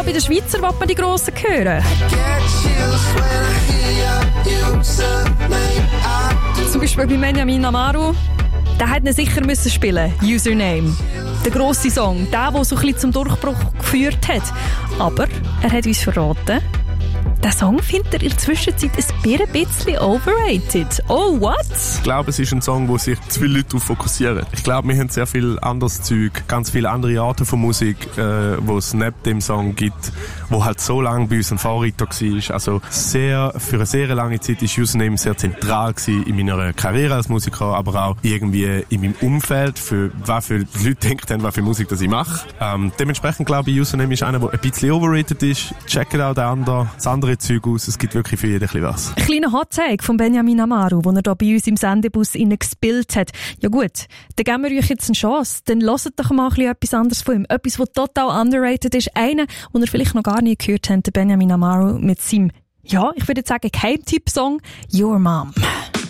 da bei den Schweizer will man die Grossen hören. Zum Beispiel bei Benjamin Amaru. Der hätte ihn sicher müssen spielen, Username. Der grosse Song, der so ein bisschen zum Durchbruch geführt hat. Aber er hat uns verraten, der Song findet er in der Zwischenzeit ein bisschen overrated. Oh, what? Ich glaube, es ist ein Song, wo sich zu viele Leute darauf fokussieren. Ich glaube, wir haben sehr viel anderes Zeug, ganz viele andere Arten von Musik, wo es neben dem Song gibt, wo halt so lange bei uns ein Vorreiter war. Also für eine sehr lange Zeit war Username sehr zentral gewesen in meiner Karriere als Musiker, aber auch irgendwie in meinem Umfeld, für was für Leute denken, was für Musik das ich mache. Dementsprechend glaube ich, Username ist einer, der ein bisschen overrated ist. Checkt auch den anderen. Das andere Zeug aus. Es gibt wirklich für jeden ein bisschen was. Ein kleiner Hottag von Benjamin Amaru, den er hier bei uns im Sendebus gespielt hat. Ja gut, dann geben wir euch jetzt eine Chance. Dann hört doch mal ein bisschen etwas anderes von ihm. Etwas, was total underrated ist. Einer, den ihr vielleicht noch gar nie gehört habt, der Benjamin Amaru mit seinem, ja, ich würde jetzt sagen, Geheimtipp-Song Your Mom.